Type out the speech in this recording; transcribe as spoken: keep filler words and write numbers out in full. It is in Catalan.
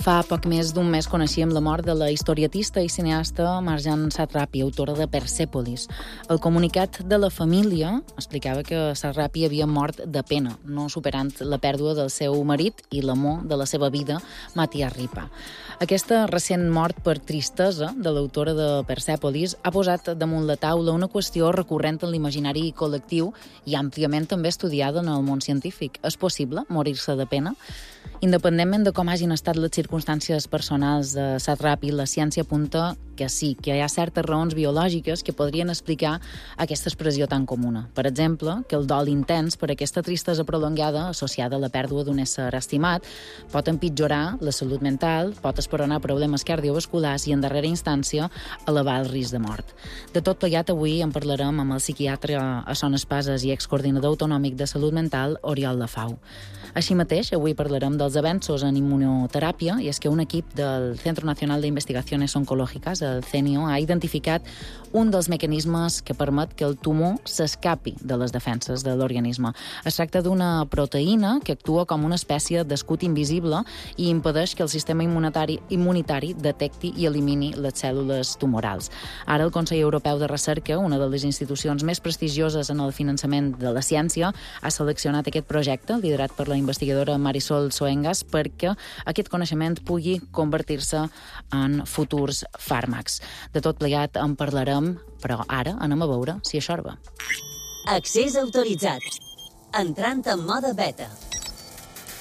Fa poc més d'un mes coneixíem la mort de la historietista i cineasta Marjane Satrapi, autora de Persèpolis. El comunicat de la família explicava que Satrapi havia mort de pena, no superant la pèrdua del seu marit i l'amor de la seva vida, Matías Ripa. Aquesta recent mort per tristesa de l'autora de Persèpolis ha posat damunt la taula una qüestió recurrent en l'imaginari col·lectiu i àmpliament també estudiada en el món científic. És possible morir-se de pena? Independentment de com hagin estat les circumstàncies personals de Satrapi, la ciència apunta que sí, que hi ha certes raons biològiques que podrien explicar aquesta expressió tan comuna. Per exemple, que el dol intens per aquesta tristesa prolongada associada a la pèrdua d'un ésser estimat pot empitjorar la salut mental, pot esperonar problemes cardiovasculars i, en darrera instància, elevar el risc de mort. De tot plegat, avui en parlarem amb el psiquiatre a Son Espases i excoordinador autonòmic de salut mental, Oriol Lafau. Així mateix, avui parlarem dels avenços en immunoteràpia, i és que un equip del Centro Nacional de Investigaciones Oncológicas, el C N I O, ha identificat un dels mecanismes que permet que el tumor s'escapi de les defenses de l'organisme. Es tracta d'una proteïna que actua com una espècie d'escut invisible i impedeix que el sistema immunitari, immunitari detecti i elimini les cèl·lules tumorals. Ara el Consell Europeu de Recerca, una de les institucions més prestigioses en el finançament de la ciència, ha seleccionat aquest projecte, liderat per la investigadora Marisol Soengas, perquè aquest coneixement pugui convertir-se en futurs fàrmacs. De tot plegat en parlarem, però ara anem a veure si això va. Accés autoritzat. Entrant en mode beta.